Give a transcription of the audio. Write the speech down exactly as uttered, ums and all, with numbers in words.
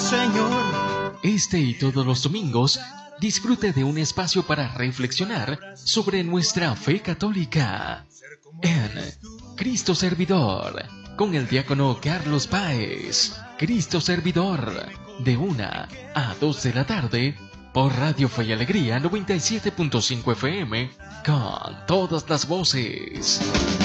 Señor. Este y todos los domingos, disfrute de un espacio para reflexionar sobre nuestra fe católica en Cristo Servidor, con el diácono Carlos Páez. Cristo Servidor, de una a dos de la tarde, por Radio Fe y Alegría noventa y siete punto cinco F M, con todas las voces.